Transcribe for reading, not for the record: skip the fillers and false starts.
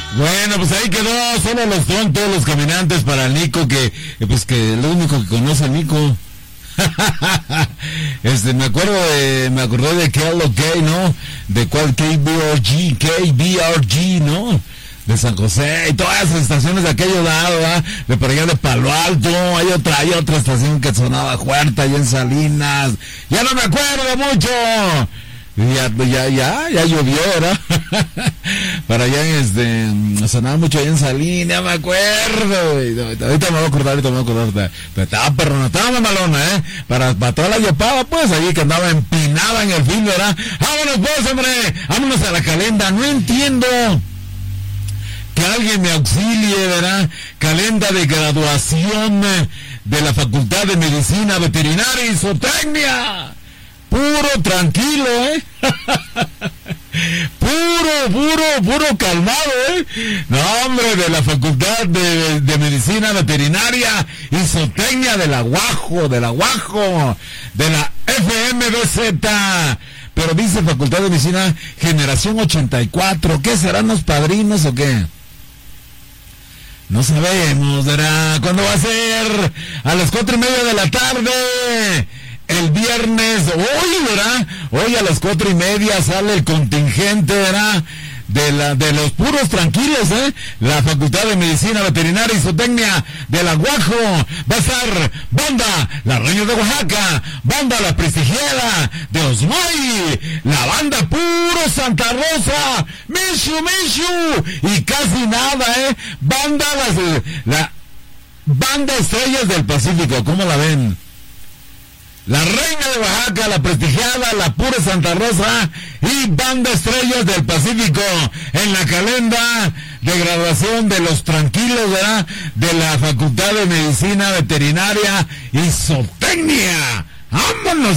Bueno, pues ahí quedó, solo los tontos, los caminantes para el Nico, que pues que lo único que conoce el Nico. me acordé de KLOK, ¿no? De cuál KBRG, ¿no? De San José y todas esas estaciones de aquello lado, ¿verdad? De por allá de Palo Alto, hay otra estación que sonaba fuerte allá en Salinas, ya no me acuerdo mucho. Ya llovió, ¿verdad? Para allá sonaba mucho allá en Salinas, me acuerdo. Ahorita me voy a acordar, pero estaba perrona, estaba mamalona, para toda la yopada, pues, allí que andaba empinada en el film, ¿verdad? Vámonos pues, hombre, vámonos a la calenda, no entiendo. Que alguien me auxilie, ¿verdad? Calenda de graduación de la Facultad de Medicina Veterinaria y Zootecnia. Puro tranquilo, puro calmado, No, hombre, de la Facultad de Medicina Veterinaria y Zootecnia de la UAJO, de la FMBZ. Pero dice Facultad de Medicina Generación 84. ¿Qué serán los padrinos o qué? No sabemos, ¿verdad? ¿Cuándo va a ser? A las 4:30 de la tarde. El viernes, hoy, ¿verdad? Hoy a las 4:30 sale el contingente, ¿verdad? De los puros tranquilos, La Facultad de Medicina Veterinaria y Zootecnia de la UAJO. Va a estar banda La Reina de Oaxaca, banda La Prestigiada de Osmay, la banda Puro Santa Rosa, Mishu, y casi nada, la banda Estrellas del Pacífico, ¿cómo la ven? La Reina de Oaxaca, La Prestigiada, la Pura Santa Rosa y Banda Estrellas del Pacífico en la calenda de graduación de los tranquilos, ¿verdad? De la Facultad de Medicina Veterinaria y Zootecnia. ¡Vámonos!